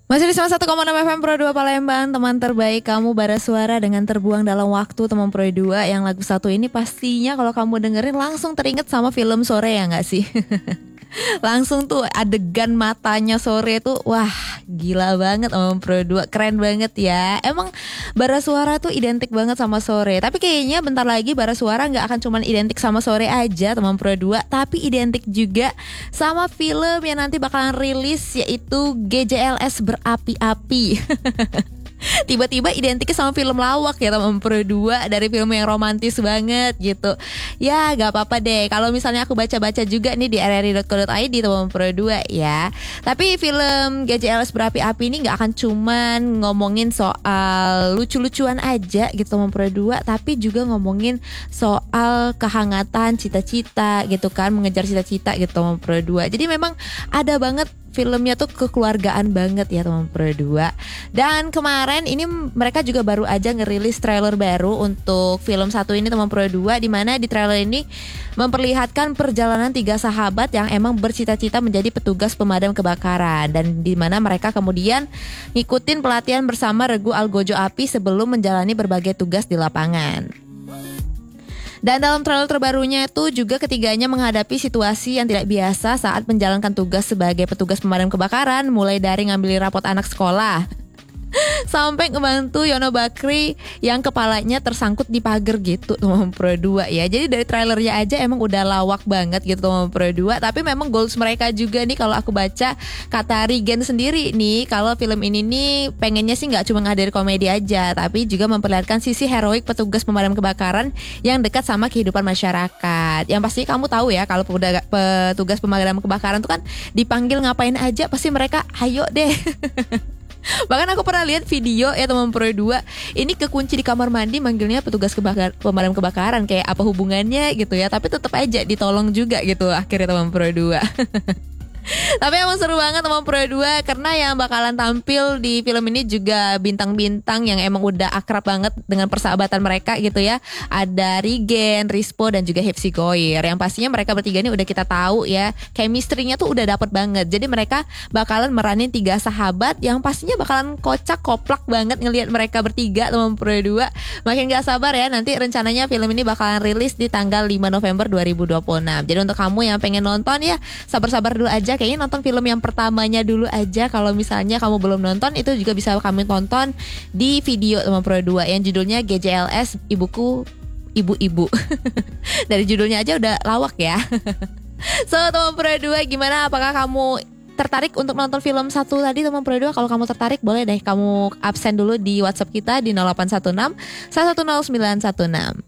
Masih di 101,6 FM Pro 2 Palembang, teman terbaik kamu bara suara dengan terbuang dalam waktu teman Pro 2. Yang lagu satu ini pastinya kalau kamu dengerin langsung teringat sama film Sore ya nggak sih? Langsung tuh adegan matanya Sore tuh wah gila banget Om Pro 2, keren banget ya. Emang bara suara tuh identik banget sama Sore. Tapi kayaknya bentar lagi bara suara gak akan cuman identik sama Sore aja teman Pro 2, tapi identik juga sama film yang nanti bakalan rilis, yaitu GJLS Berapi-api. Tiba-tiba identiknya sama film lawak ya teman Pro 2, dari film yang romantis banget gitu. Ya gak apa-apa deh kalau misalnya aku baca-baca juga nih di rri.co.id teman Pro 2 ya. Tapi film GJLS Berapi-api ini gak akan cuman ngomongin soal lucu-lucuan aja gitu teman Pro 2, tapi juga ngomongin soal kehangatan cita-cita gitu kan, mengejar cita-cita gitu teman Pro 2. Jadi memang ada banget filmnya tuh kekeluargaan banget ya teman Pro 2. Dan kemarin ini mereka juga baru aja ngerilis trailer baru untuk film satu ini teman Pro 2, di mana di trailer ini memperlihatkan perjalanan tiga sahabat yang emang bercita-cita menjadi petugas pemadam kebakaran, dan di mana mereka kemudian ngikutin pelatihan bersama Regu Algojo Api sebelum menjalani berbagai tugas di lapangan. Dan dalam trailer terbarunya itu juga ketiganya menghadapi situasi yang tidak biasa saat menjalankan tugas sebagai petugas pemadam kebakaran, mulai dari ngambil rapot anak sekolah sampai ngebantu Yono Bakri yang kepalanya tersangkut di pagar gitu teman Pro 2 ya. Jadi dari trailernya aja emang udah lawak banget gitu teman Pro 2. Tapi memang goals mereka juga nih, kalau aku baca kata Regen sendiri nih, kalau film ini nih pengennya sih gak cuma ngadir komedi aja, tapi juga memperlihatkan sisi heroik petugas pemadam kebakaran yang dekat sama kehidupan masyarakat. Yang pasti kamu tahu ya, kalau petugas pemadam kebakaran tuh kan dipanggil ngapain aja pasti mereka ayo deh. Bahkan aku pernah lihat video ya teman Pro 2, ini kekunci di kamar mandi manggilnya petugas pemadam kebakaran, kayak apa hubungannya gitu ya, tapi tetap aja ditolong juga gitu akhirnya teman Pro 2. Tapi emang seru banget teman Pro 2, karena yang bakalan tampil di film ini juga bintang-bintang yang emang udah akrab banget dengan persahabatan mereka gitu ya. Ada Rigen, Rispo, dan juga Hepsi Goir. Yang pastinya mereka bertiga ini udah kita tahu ya, chemistry-nya tuh udah dapet banget. Jadi mereka bakalan meranin tiga sahabat yang pastinya bakalan kocak koplak banget ngelihat mereka bertiga teman Pro 2. Makin gak sabar ya, nanti rencananya film ini bakalan rilis di tanggal 5 November 2026. Jadi untuk kamu yang pengen nonton ya, sabar-sabar dulu aja. Kayaknya nonton film yang pertamanya dulu aja. Kalau misalnya kamu belum nonton, itu juga bisa kami tonton di video teman Pro 2 yang judulnya GJLS Ibuku Ibu-Ibu. Dari judulnya aja udah lawak ya. So teman Pro 2, gimana, apakah kamu tertarik untuk nonton film satu tadi teman Pro 2? Kalau kamu tertarik boleh deh kamu absen dulu di WhatsApp kita di 0816 110 916.